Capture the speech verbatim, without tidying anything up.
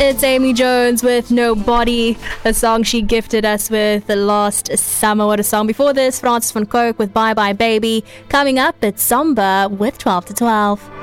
It's Amy Jones with Nobody, a song she gifted us with last summer. What a song. Before this, Francis van Coke with Bye Bye Baby. Coming up, it's Samba with twelve to twelve.